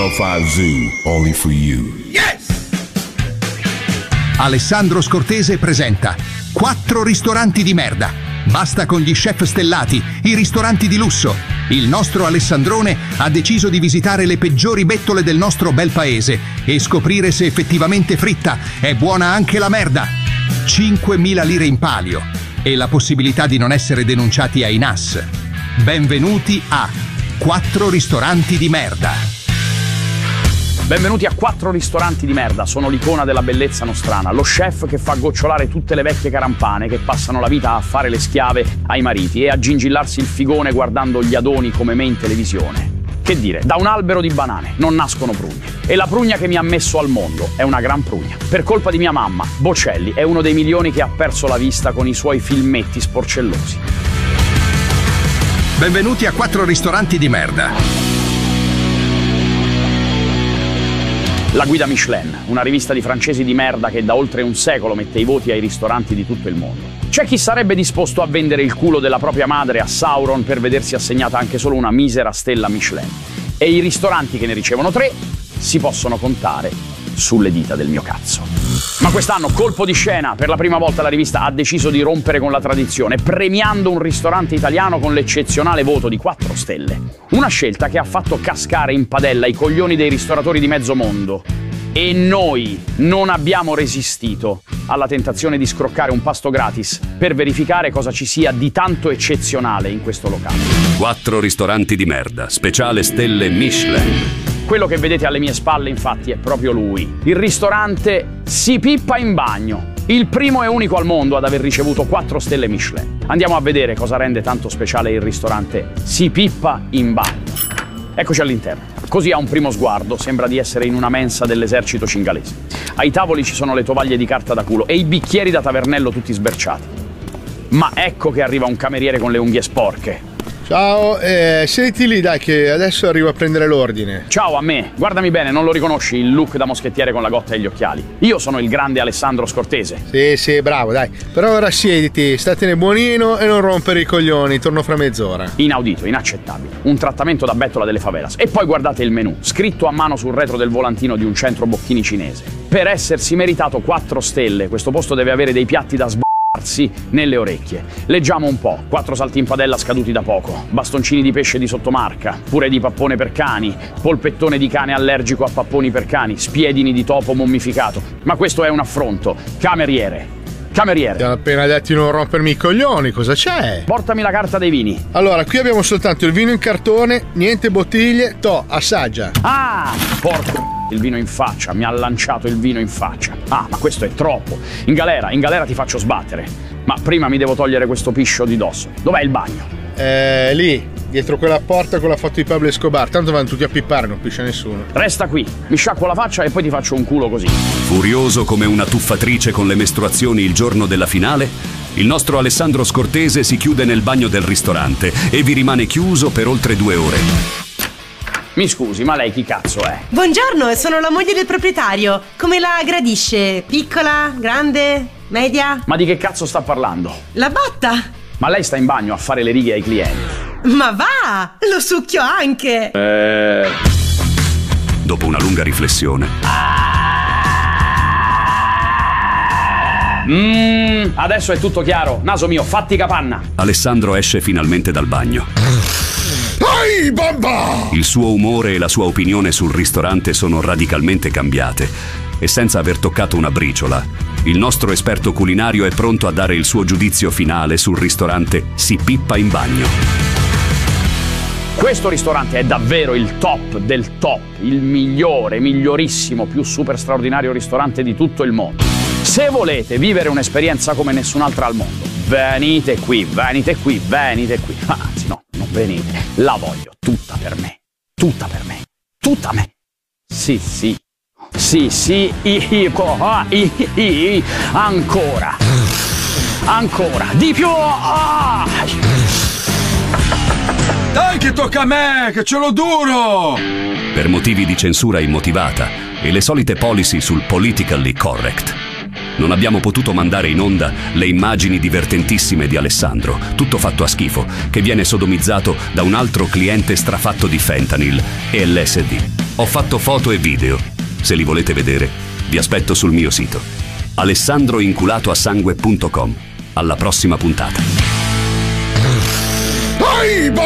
105 Zoo, only for you. Yes! Alessandro Scortese presenta 4 ristoranti di merda. Basta con gli chef stellati, i ristoranti di lusso. Il nostro Alessandrone ha deciso di visitare le peggiori bettole del nostro bel paese e scoprire se effettivamente fritta è buona anche la merda. 5.000 lire in palio e la possibilità di non essere denunciati ai NAS. Benvenuti a 4 ristoranti di merda. Benvenuti a 4 ristoranti di merda. Sono l'icona della bellezza nostrana, lo chef che fa gocciolare tutte le vecchie carampane che passano la vita a fare le schiave ai mariti e a gingillarsi il figone guardando gli adoni come me in televisione. Che dire, da un albero di banane non nascono prugne. E la prugna che mi ha messo al mondo è una gran prugna. Per colpa di mia mamma, Bocelli è uno dei milioni che ha perso la vista con i suoi filmetti sporcellosi. Benvenuti a 4 ristoranti di merda. La Guida Michelin, una rivista di francesi di merda che da oltre un secolo mette i voti ai ristoranti di tutto il mondo. C'è chi sarebbe disposto a vendere il culo della propria madre a Sauron per vedersi assegnata anche solo una misera stella Michelin. E i ristoranti che ne ricevono 3 si possono contare sulle dita del mio cazzo. Ma quest'anno, colpo di scena, per la prima volta la rivista ha deciso di rompere con la tradizione, premiando un ristorante italiano con l'eccezionale voto di 4 stelle. Una scelta che ha fatto cascare in padella i coglioni dei ristoratori di mezzo mondo. E noi non abbiamo resistito alla tentazione di scroccare un pasto gratis per verificare cosa ci sia di tanto eccezionale in questo locale. 4 ristoranti di merda, speciale stelle Michelin. Quello che vedete alle mie spalle, infatti, è proprio lui. Il ristorante Si Pippa in Bagno. Il primo e unico al mondo ad aver ricevuto 4 stelle Michelin. Andiamo a vedere cosa rende tanto speciale il ristorante Si Pippa in Bagno. Eccoci all'interno. Così a un primo sguardo sembra di essere in una mensa dell'esercito cingalese. Ai tavoli ci sono le tovaglie di carta da culo e i bicchieri da tavernello tutti sberciati. Ma ecco che arriva un cameriere con le unghie sporche. Ciao, senti lì dai che adesso arrivo a prendere l'ordine. Ciao, a me. Guardami bene, non lo riconosci il look da moschettiere con la gotta e gli occhiali? Io sono il grande Alessandro Scortese. Sì, bravo, dai. Però ora siediti, statene buonino e non rompere i coglioni, torno fra mezz'ora. Inaudito, inaccettabile. Un trattamento da bettola delle favelas. E poi guardate il menù, scritto a mano sul retro del volantino di un centro bocchini cinese. Per essersi meritato 4 stelle, questo posto deve avere dei piatti da nelle orecchie. Leggiamo un po'. 4 salti in padella scaduti da poco, bastoncini di pesce di sottomarca, purè di pappone per cani, polpettone di cane allergico a papponi per cani, spiedini di topo mummificato. Ma questo è un affronto. Cameriere. Ti hanno appena detto di non rompermi i coglioni, cosa c'è? Portami la carta dei vini. Allora, qui abbiamo soltanto il vino in cartone, niente bottiglie, assaggia. Ah, porco. Il vino in faccia, mi ha lanciato il vino in faccia. Ah, ma questo è troppo. In galera ti faccio sbattere. Ma prima mi devo togliere questo piscio di dosso. Dov'è il bagno? Lì, dietro quella porta con la foto di Pablo Escobar. Tanto vanno tutti a pippare, non piscia nessuno. Resta qui, mi sciacquo la faccia e poi ti faccio un culo così. Furioso come una tuffatrice con le mestruazioni il giorno della finale, il nostro Alessandro Scortese si chiude nel bagno del ristorante e vi rimane chiuso per oltre 2 ore. Mi scusi, ma lei chi cazzo è? Buongiorno, sono la moglie del proprietario. Come la gradisce? Piccola, grande, media? Ma di che cazzo sta parlando? La batta? Ma lei sta in bagno a fare le righe ai clienti. Ma va, lo succhio anche. Dopo una lunga riflessione. Adesso è tutto chiaro. Naso mio, fatti capanna. Alessandro esce finalmente dal bagno. Ai, babba! Il suo umore e la sua opinione sul ristorante sono radicalmente cambiate e senza aver toccato una briciola, il nostro esperto culinario è pronto a dare il suo giudizio finale sul ristorante Si Pippa in Bagno. Questo ristorante è davvero il top del top, il migliore, migliorissimo, più super straordinario ristorante di tutto il mondo. Se volete vivere un'esperienza come nessun'altra al mondo, venite qui. Anzi no, non venite, la voglio tutta per me, tutta me. Sì, ancora, di più. Dai che tocca a me, che ce l'ho duro! Per motivi di censura immotivata e le solite policy sul politically correct, non abbiamo potuto mandare in onda le immagini divertentissime di Alessandro, tutto fatto a schifo, che viene sodomizzato da un altro cliente strafatto di fentanyl e LSD. Ho fatto foto e video. Se li volete vedere, vi aspetto sul mio sito alessandroinculatoasangue.com. Alla prossima puntata.